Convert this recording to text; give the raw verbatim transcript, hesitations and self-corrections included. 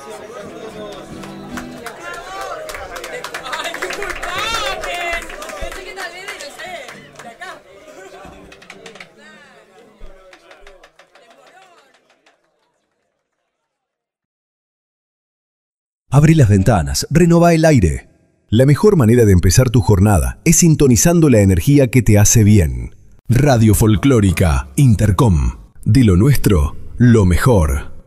Abre las ventanas, renová el aire. La mejor manera de empezar tu jornada es sintonizando la energía que te hace bien. Radio Folclórica Intercom. De lo nuestro, lo mejor.